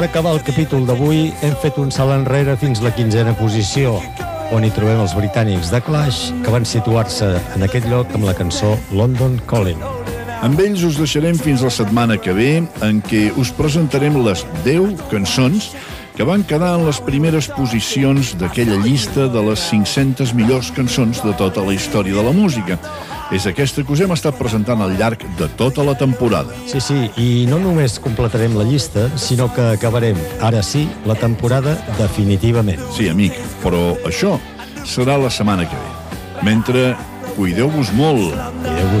Per acabar el capítol d'avui hem fet un salt enrere fins la 15a posició, on hi trobem els britànics The Clash, que van situar-se en aquest lloc amb la cançó London Calling. Amb ells us deixarem fins la setmana que ve, en què us presentarem les 10 cançons que van quedar en les primeres posicions d'aquella llista de les 500 millors cançons de tota la història de la música. És aquesta que us hem estat presentant al llarg de tota la temporada. Sí, i no només completarem la llista, sinó que acabarem, ara sí, la temporada definitivament. Sí, amic, però això serà la setmana que ve. Mentre, cuideu-vos molt. Cuideu-vos